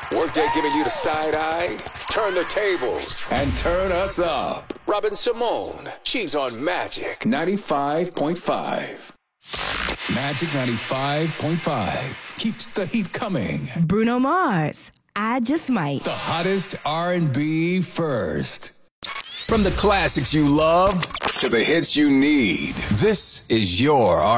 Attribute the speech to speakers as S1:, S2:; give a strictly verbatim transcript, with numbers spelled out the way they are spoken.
S1: Workday giving you the side eye? Turn the tables and turn us up. Robin Simone, she's on Magic ninety-five point five. Magic ninety-five point five keeps the heat coming.
S2: Bruno Mars, I Just Might.
S1: The hottest R and B first. From the classics you love to the hits you need, this is your R and B.